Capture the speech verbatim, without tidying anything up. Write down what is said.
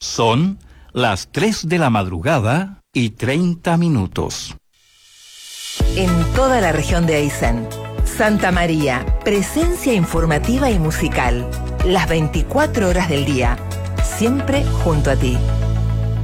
Son las tres de la madrugada y treinta minutos. En toda la región de Aysén, Santa María, presencia informativa y musical, las veinticuatro horas del día, siempre junto a ti.